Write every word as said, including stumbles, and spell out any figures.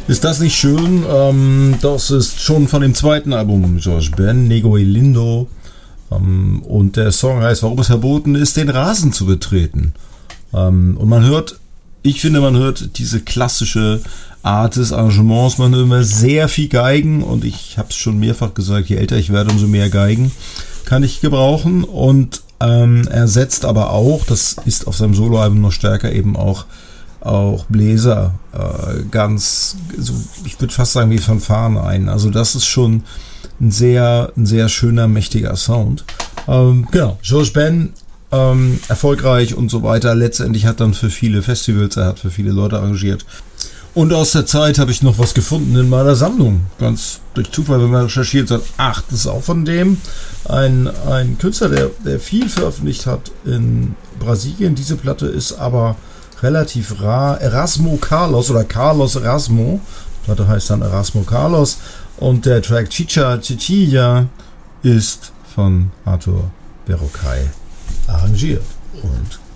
Ist das nicht schön? Ähm, das ist schon von dem zweiten Album George Ben, Nego e Lindo. Ähm, und der Song heißt, warum es verboten ist, den Rasen zu betreten. Ähm, und man hört, ich finde, man hört diese klassische Art des Arrangements. Man hört immer sehr viel Geigen. Und ich habe es schon mehrfach gesagt, je älter ich werde, umso mehr Geigen kann ich gebrauchen. Und ähm, er setzt aber auch, das ist auf seinem Soloalbum noch stärker, eben auch auch Bläser äh, ganz, so, ich würde fast sagen wie Fanfaren ein. Also das ist schon ein sehr, ein sehr schöner, mächtiger Sound. Ähm, genau, George Ben, ähm, erfolgreich und so weiter. Letztendlich hat dann für viele Festivals, er hat für viele Leute arrangiert. Und aus der Zeit habe ich noch was gefunden in meiner Sammlung. Ganz durch Zufall, wenn man recherchiert, sagt, ach, das ist auch von dem. Ein, ein Künstler, der, der viel veröffentlicht hat in Brasilien. Diese Platte ist aber relativ rar. Erasmo Carlos oder Carlos Erasmo. Die Platte heißt dann Erasmo Carlos. Und der Track Chicha Chichilla ist von Arthur Verocai arrangiert. Und